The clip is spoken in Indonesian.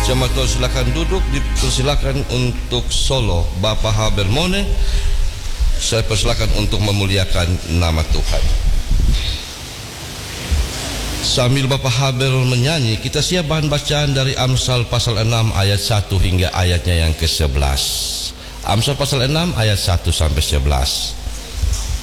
Jemaat Tuhan silakan duduk, dipersilakan untuk solo Bapak Habermone. Saya persilakan untuk memuliakan nama Tuhan. Sambil Bapak Haber menyanyi, kita siap bahan bacaan dari Amsal pasal 6 ayat 1 hingga ayatnya yang ke-11. Amsal pasal 6 ayat 1 sampai 11.